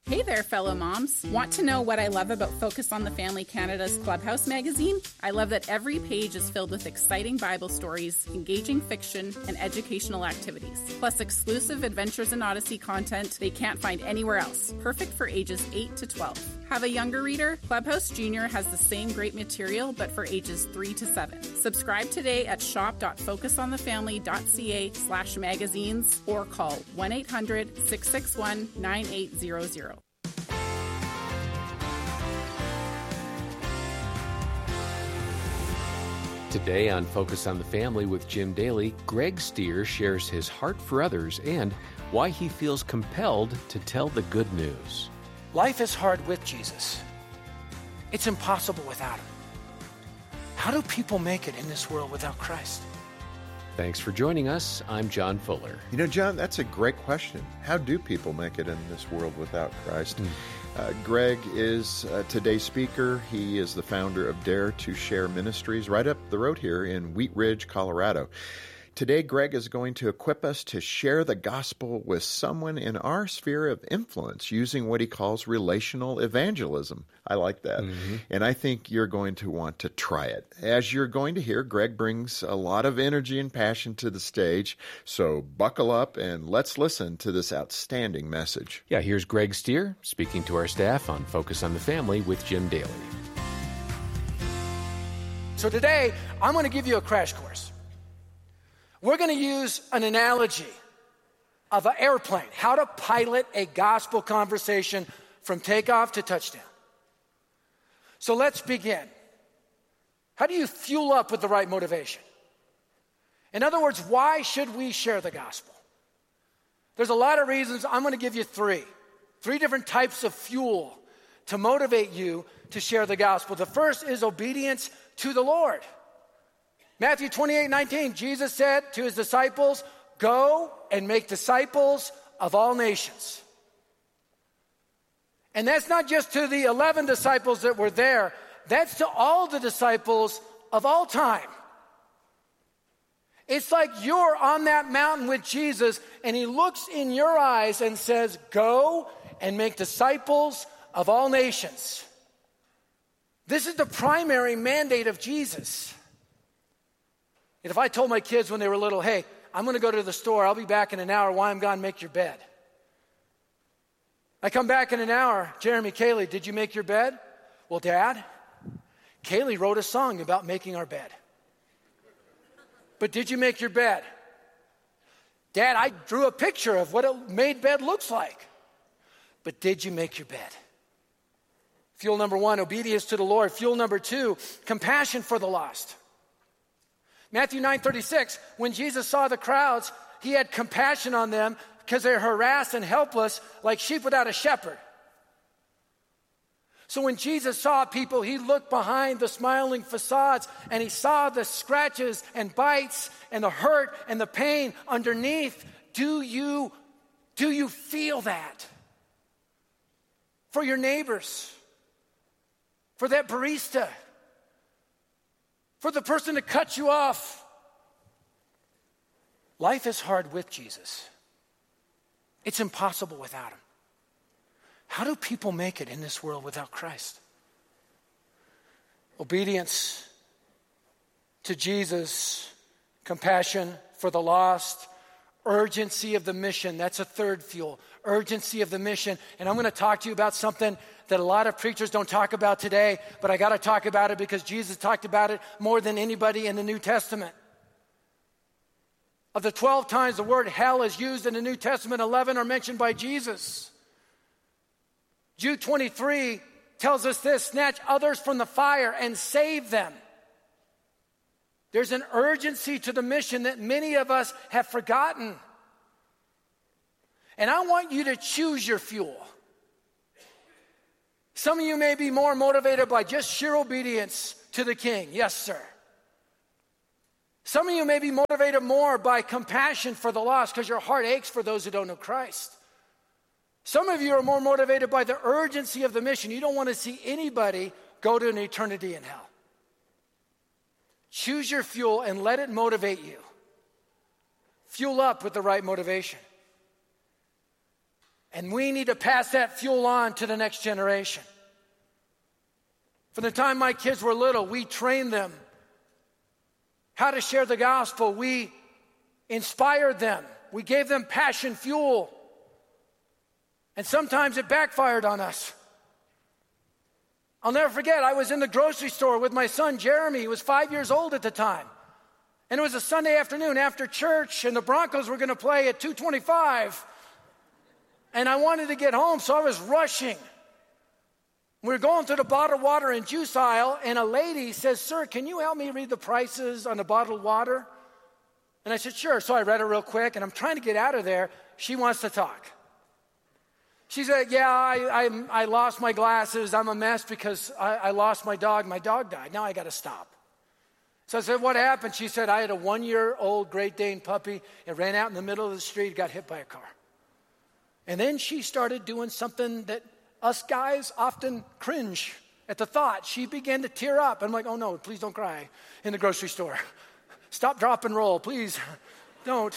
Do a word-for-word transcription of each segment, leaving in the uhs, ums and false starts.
Hey there, fellow moms. Want to know what I love about Focus on the Family Canada's Clubhouse magazine? I love that every page is filled with exciting Bible stories, engaging fiction, and educational activities, plus exclusive Adventures in Odyssey content they can't find anywhere else, perfect for ages eight to twelve. Have a younger reader? Clubhouse Junior has the same great material, but for ages three to seven. Subscribe today at shop.focusonthefamily.ca slash magazines or call one eight hundred, six six one, nine eight zero zero. Today on Focus on the Family with Jim Daly, Greg Stier shares his heart for others and why he feels compelled to tell the good news. Life is hard with Jesus. It's impossible without him. How do people make it in this world without Christ? Thanks for joining us. I'm John Fuller. You know, John, that's a great question. How do people make it in this world without Christ? Mm. Uh, Greg is uh, today's speaker. He is the founder of Dare to Share Ministries right up the road here in Wheat Ridge, Colorado. Today, Greg is going to equip us to share the gospel with someone in our sphere of influence using what he calls relational evangelism. I like that. Mm-hmm. And I think you're going to want to try it. As you're going to hear, Greg brings a lot of energy and passion to the stage. So buckle up and let's listen to this outstanding message. Yeah, here's Greg Stier speaking to our staff on Focus on the Family with Jim Daly. So today, I'm going to give you a crash course. We're going to use an analogy of an airplane, how to pilot a gospel conversation from takeoff to touchdown. So let's begin. How do you fuel up with the right motivation? In other words, why should we share the gospel? There's a lot of reasons. I'm going to give you three. Three different types of fuel to motivate you to share the gospel. The first is obedience to the Lord. Matthew twenty-eight nineteen, Jesus said to his disciples, "Go and make disciples of all nations." And that's not just to the eleven disciples that were there. That's to all the disciples of all time. It's like you're on that mountain with Jesus, and he looks in your eyes and says, "Go and make disciples of all nations." This is the primary mandate of Jesus. And if I told my kids when they were little, "Hey, I'm going to go to the store. I'll be back in an hour. While I'm gone, make your bed." I come back in an hour. "Jeremy, Kaylee, did you make your bed?" "Well, Dad, Kaylee wrote a song about making our bed." "But did you make your bed?" "Dad, I drew a picture of what a made bed looks like." "But did you make your bed?" Fuel number one, obedience to the Lord. Fuel number two, compassion for the lost. Matthew nine thirty-six, when Jesus saw the crowds, he had compassion on them because they're harassed and helpless like sheep without a shepherd. So when Jesus saw people, he looked behind the smiling facades and he saw the scratches and bites and the hurt and the pain underneath. Do you, do you feel that? For your neighbors, for that barista, for the person that cut you off. Life is hard with Jesus. It's impossible without him. How do people make it in this world without Christ? Obedience to Jesus, compassion for the lost, urgency of the mission. That's a third fuel. Urgency of the mission. And I'm going to talk to you about something that a lot of preachers don't talk about today, but I got to talk about it because Jesus talked about it more than anybody in the New Testament. Of the twelve times the word hell is used in the New Testament, eleven are mentioned by Jesus. Jude twenty-three tells us this: snatch others from the fire and save them. There's an urgency to the mission that many of us have forgotten. And I want you to choose your fuel. Some of you may be more motivated by just sheer obedience to the King. Yes, sir. Some of you may be motivated more by compassion for the lost because your heart aches for those who don't know Christ. Some of you are more motivated by the urgency of the mission. You don't want to see anybody go to an eternity in hell. Choose your fuel and let it motivate you. Fuel up with the right motivation. And we need to pass that fuel on to the next generation. From the time my kids were little, we trained them how to share the gospel. We inspired them. We gave them passion fuel. And sometimes it backfired on us. I'll never forget, I was in the grocery store with my son, Jeremy. He was five years old at the time. And it was a Sunday afternoon after church, and the Broncos were going to play at two twenty-five. And I wanted to get home, so I was rushing. We were going through the bottled water and juice aisle, and a lady says, "Sir, can you help me read the prices on the bottled water?" And I said, "Sure." So I read it real quick, and I'm trying to get out of there. She wants to talk. She said, "Yeah, I, I, I lost my glasses. I'm a mess because I, I lost my dog. My dog died. Now I got to stop." So I said, "What happened?" She said, "I had a one-year-old Great Dane puppy. It ran out in the middle of the street, got hit by a car." And then she started doing something that us guys often cringe at the thought. She began to tear up. I'm like, "Oh no, please don't cry in the grocery store. Stop, drop, and roll. Please don't."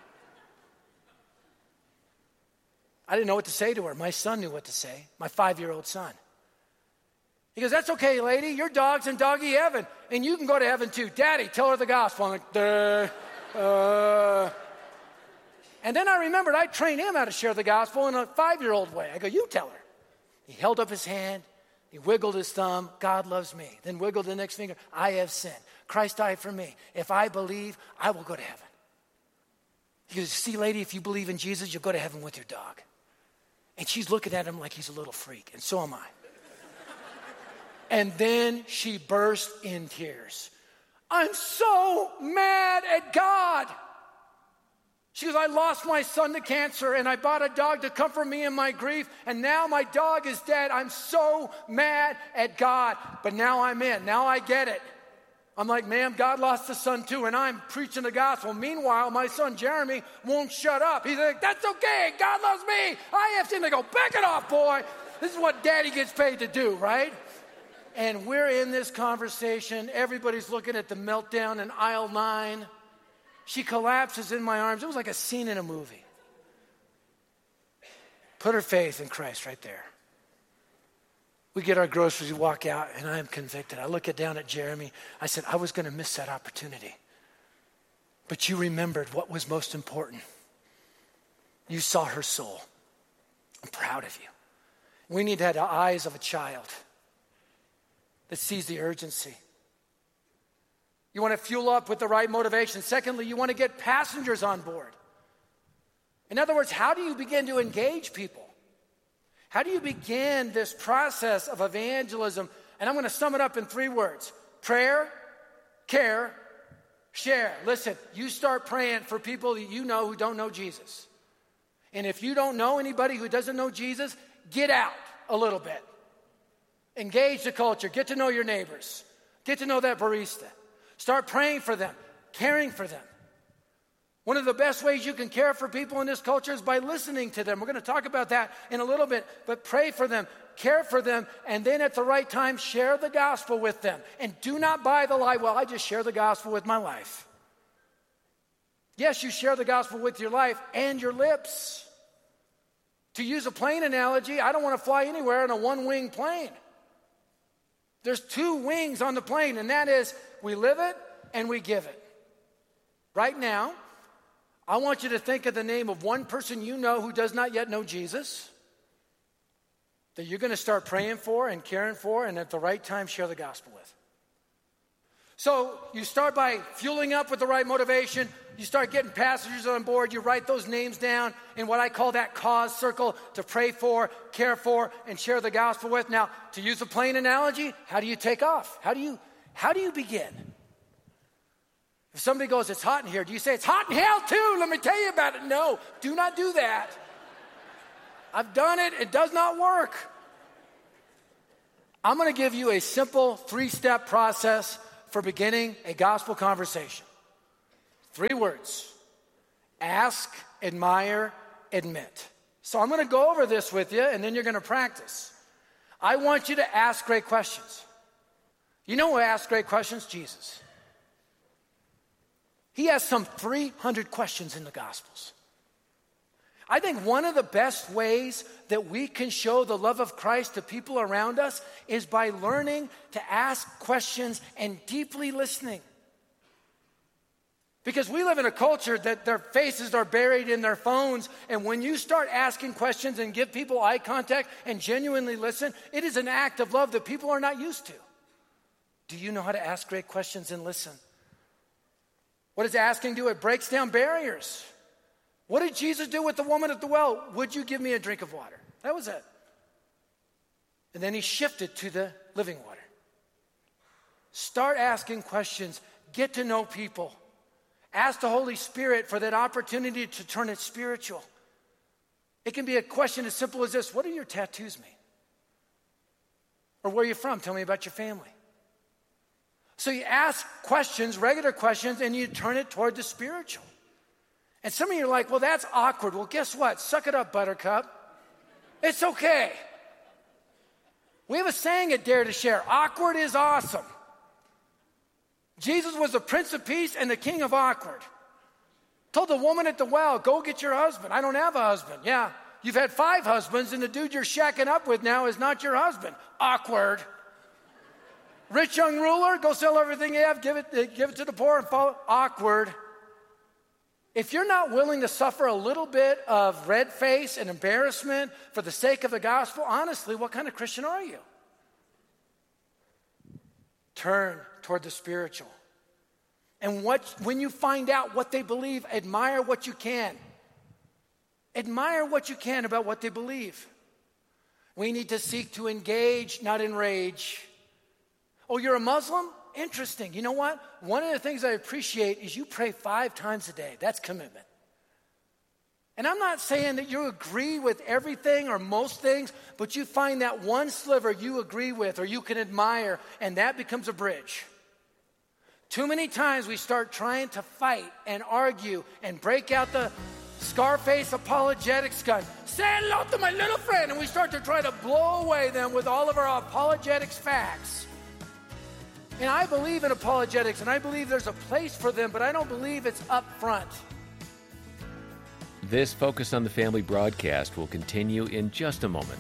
I didn't know what to say to her. My son knew what to say, my five-year-old son. He goes, "That's okay, lady. Your dog's in doggy heaven, and you can go to heaven too. Daddy, tell her the gospel." I'm like, Duh, uh. And then I remembered I trained him how to share the gospel in a five-year-old way. I go, "You tell her." He held up his hand. He wiggled his thumb. "God loves me." Then wiggled the next finger. "I have sinned. Christ died for me. If I believe, I will go to heaven." He goes, "See, lady, if you believe in Jesus, you'll go to heaven with your dog." And she's looking at him like he's a little freak, and so am I. And then she burst in tears. "I'm so mad at God." She goes, "I lost my son to cancer, and I bought a dog to comfort me in my grief, and now my dog is dead. I'm so mad at God, but now I'm in. Now I get it." I'm like, "Ma'am, God lost a son too, and I'm preaching the gospel." Meanwhile, my son Jeremy won't shut up. He's like, "That's okay. God loves me. I have sinned." I go, "Back it off, boy. This is what daddy gets paid to do, right?" And we're in this conversation. Everybody's looking at the meltdown in aisle nine. She collapses in my arms. It was like a scene in a movie. Put her faith in Christ right there. We get our groceries, we walk out, and I am convicted. I look it down at Jeremy. I said, "I was going to miss that opportunity. But you remembered what was most important. You saw her soul. I'm proud of you." We need to have the eyes of a child that sees the urgency. You want to fuel up with the right motivation. Secondly, you want to get passengers on board. In other words, how do you begin to engage people? How do you begin this process of evangelism? And I'm going to sum it up in three words: prayer, care, share. Listen, you start praying for people that you know who don't know Jesus. And if you don't know anybody who doesn't know Jesus, get out a little bit. Engage the culture. Get to know your neighbors. Get to know that barista. Start praying for them, caring for them. One of the best ways you can care for people in this culture is by listening to them. We're going to talk about that in a little bit, but pray for them, care for them, and then at the right time, share the gospel with them. And do not buy the lie, "Well, I just share the gospel with my life." Yes, you share the gospel with your life and your lips. To use a plane analogy, I don't want to fly anywhere in a one-wing plane. There's two wings on the plane, and that is we live it and we give it. Right now, I want you to think of the name of one person you know who does not yet know Jesus, that you're going to start praying for and caring for, and at the right time share the gospel with. So you start by fueling up with the right motivation. You start getting passengers on board. You write those names down in what I call that cause circle to pray for, care for, and share the gospel with. Now, to use a plane analogy, how do you take off? How do you, how do you begin? If somebody goes, "It's hot in here," do you say, "It's hot in hell too, let me tell you about it"? No, do not do that. I've done it. It does not work. I'm going to give you a simple three-step process for beginning a gospel conversation. Three words: ask, admire, admit. So I'm going to go over this with you, and then you're going to practice. I want you to ask great questions. You know who asks great questions? Jesus. He has some three hundred questions in the Gospels. I think one of the best ways that we can show the love of Christ to people around us is by learning to ask questions and deeply listening. Because we live in a culture that their faces are buried in their phones, and when you start asking questions and give people eye contact and genuinely listen, it is an act of love that people are not used to. Do you know how to ask great questions and listen? What does asking do? It breaks down barriers. What did Jesus do with the woman at the well? Would you give me a drink of water? That was it. And then he shifted to the living water. Start asking questions. Get to know people. Ask the Holy Spirit for that opportunity to turn it spiritual. It can be a question as simple as this: what do your tattoos mean? Or where are you from? Tell me about your family. So you ask questions, regular questions, and you turn it toward the spiritual. And some of you are like, well, that's awkward. Well, guess what? Suck it up, Buttercup. It's okay. We have a saying at Dare to Share: awkward is awesome. Jesus was the Prince of Peace and the King of Awkward. Told the woman at the well, go get your husband. I don't have a husband. Yeah, you've had five husbands, and the dude you're shacking up with now is not your husband. Awkward. Rich young ruler, go sell everything you have, give it, give it to the poor, and follow. Awkward. If you're not willing to suffer a little bit of red face and embarrassment for the sake of the gospel, honestly, what kind of Christian are you? Turn toward the spiritual. And what, when you find out what they believe, admire what you can. Admire what you can about what they believe. We need to seek to engage, not enrage. Oh, you're a Muslim? Interesting. You know what? One of the things I appreciate is you pray five times a day. That's commitment. And I'm not saying that you agree with everything or most things, but you find that one sliver you agree with or you can admire, and that becomes a bridge. Too many times we start trying to fight and argue and break out the Scarface apologetics gun. Say hello to my little friend, and we start to try to blow away them with all of our apologetics facts. And I believe in apologetics, and I believe there's a place for them, but I don't believe it's up front. This Focus on the Family broadcast will continue in just a moment.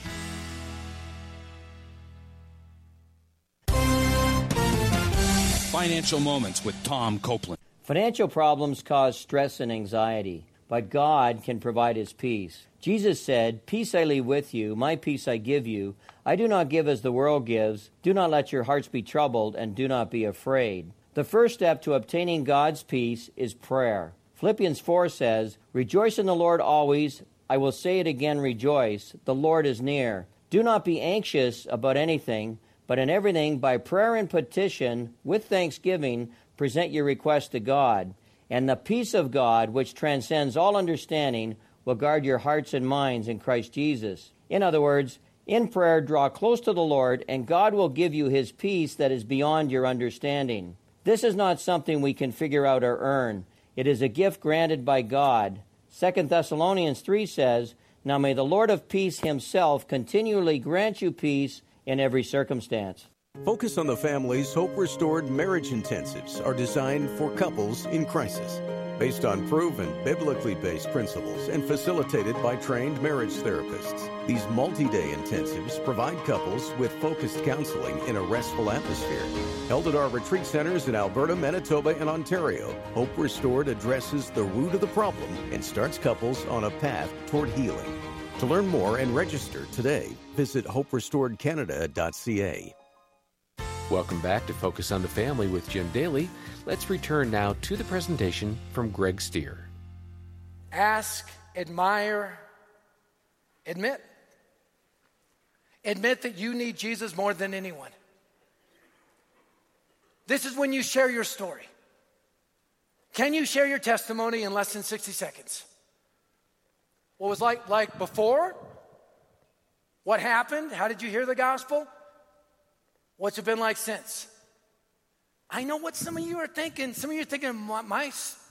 Financial Moments with Tom Copeland. Financial problems cause stress and anxiety, but God can provide his peace. Jesus said, "Peace I leave with you, my peace I give you. I do not give as the world gives. Do not let your hearts be troubled, and do not be afraid." The first step to obtaining God's peace is prayer. Philippians four says, "Rejoice in the Lord always. I will say it again, rejoice. The Lord is near. Do not be anxious about anything, but in everything, by prayer and petition, with thanksgiving, present your request to God. And the peace of God, which transcends all understanding, will guard your hearts and minds in Christ Jesus." In other words, in prayer, draw close to the Lord, and God will give you his peace that is beyond your understanding. This is not something we can figure out or earn. It is a gift granted by God. Second Thessalonians three says, "Now may the Lord of peace himself continually grant you peace in every circumstance." Focus on the Family's Hope Restored Marriage Intensives are designed for couples in crisis. Based on proven, biblically based principles and facilitated by trained marriage therapists, these multi-day intensives provide couples with focused counseling in a restful atmosphere. Held at our retreat centers in Alberta, Manitoba, and Ontario, Hope Restored addresses the root of the problem and starts couples on a path toward healing. To learn more and register today, visit hope restored canada dot c a. Welcome back to Focus on the Family with Jim Daly. Let's return now to the presentation from Greg Stier. Ask, admire, admit. Admit that you need Jesus more than anyone. This is when you share your story. Can you share your testimony in less than sixty seconds? What was like like before? What happened? How did you hear the gospel? What's it been like since? I know what some of you are thinking. Some of you are thinking, my, my